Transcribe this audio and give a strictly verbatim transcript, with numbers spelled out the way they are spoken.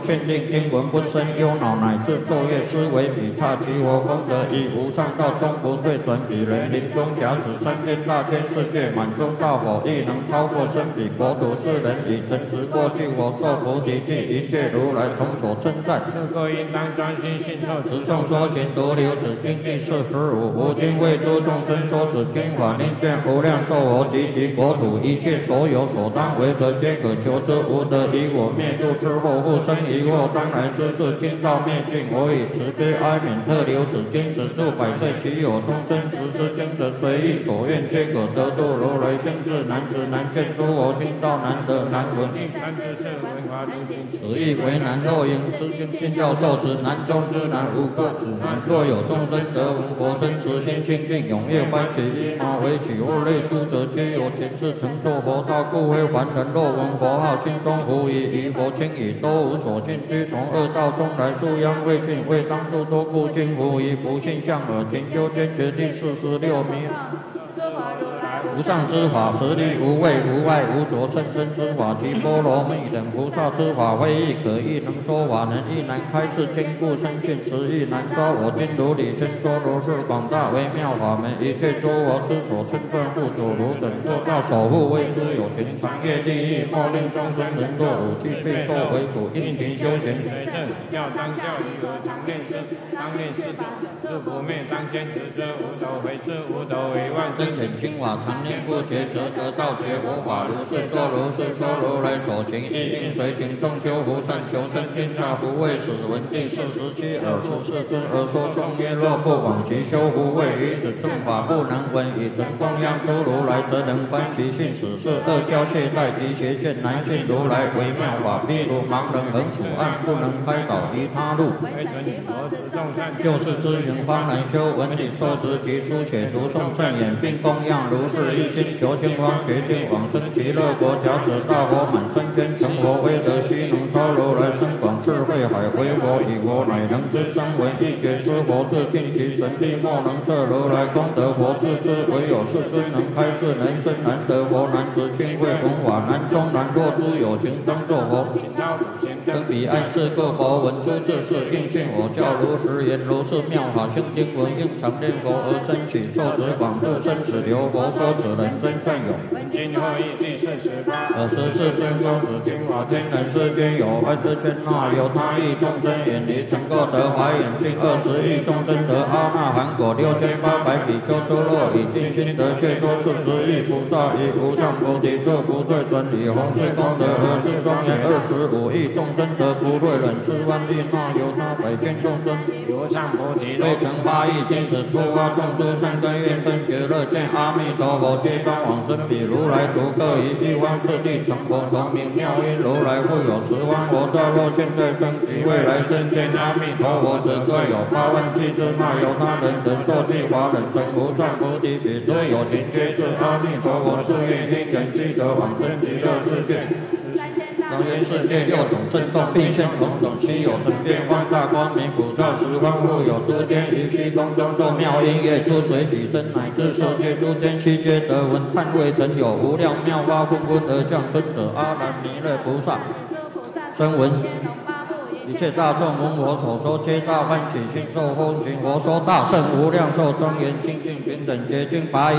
劝令听闻不生忧恼，乃至昼夜思维比刹其我功德以无上道终不退转，彼人临终假使三千大千世界满中大佛，亦能超过身彼国土世人以诚实过去我受菩提记，一切如来同所称赞。是故应当专心信受持诵说勤读留此经第四十五。吾今为诸众生说此经法，令见无量寿佛及其国土一切所有所当为者，皆可求之。无得以我灭度之后，复生疑惑当来之事，经道灭尽，我以慈悲哀悯特留此经，止住百岁，其有众生实施经者，随意所愿，皆可得度。如来先世难知难见，诸佛听道难得难闻，应三知是文华如经，此意为难。若应知经信教受持，难中之难，无过此难。若有众生得闻佛身，慈心清净，踊跃欢喜，依毛为起物类诸者，皆有前世成就佛道，故非凡人。若闻佛号，心中无疑，疑佛轻已，都无所信，须从恶道中来，素殃未尽，未当度多故今无疑，不信向耳听修坚决第四十六名。无上之法，实力无畏无碍无着，甚深之法，其波罗蜜等菩萨之法，非亦可亦能说法，能亦难开示，坚固深信，实亦难招。我今如理宣说，如是广大微妙法门，一切诸佛之所称赞护主如等做到守护，为诸有情长业利益，莫令众生人堕五趣备受为苦，应勤修行。随正教当教义，如常念师，当念师法，自不灭，当坚持之。无斗回师，无斗为万真显清法，常念不绝，则得道觉佛法。如是说，如是说，如来所行，亦应随行。众修福善，求生天下，不畏死。闻第四十七尔时世尊而说颂曰：若不往其修福慧，于此正法不能闻，以成供养诸如来，则能观其性。此是恶教懈怠及邪见难信如来微妙法，譬如盲人横处暗，不能开导其他路。为准以佛子众善，就是知行方能修。闻理受持及书写读诵正言，并供养如是一经，求经方决定往生极乐国。假使大佛满身天成佛，威德须能超如来深广智慧海，为佛以佛乃能知声闻一觉知佛智，尽其神力莫能测如来功德佛智之。唯有世尊能开示，能生难得佛，难知清慧弘法，难中难。若诸有情当作佛，行超普贤登彼岸世各佛闻诸智事，应信我教如实言。如是妙法清经文，应常念佛而生起，受持广度生死流。佛说此人真善有。今后义第四十八。尔时世尊说此经法，天人世间有万之圈那有他亿众生远离成垢得华眼净，二十亿众生得阿那含果，六千八百比丘出落以定心得却多四十亿菩萨以无上菩提作不退转，以弘誓功德而是庄严。二十五亿众生得不退忍，四万亿那有他百千众生无上菩提未成八亿，今时出发众诸善根愿生觉乐，见阿弥陀佛，皆当往生彼如来独各以一方次第成佛，同名妙音如来，复有十方佛刹。若现在生及未来生见阿弥陀佛者，各有八万七之那由他人等受记华人成无上菩提彼，诸有情皆是阿弥陀佛誓愿因缘积得往生极乐世界。当今世界六种震动，并现种种稀有神变放大光明，普照十方，复有诸天于虚空中作妙音乐，出水起身，乃至世界诸天悉皆得闻。叹未曾有无量妙法纷纷而降生者，阿难弥勒菩萨声闻一切大众闻我所说，皆大欢喜心受奉行。我说大圣无量寿庄严清净平等洁净法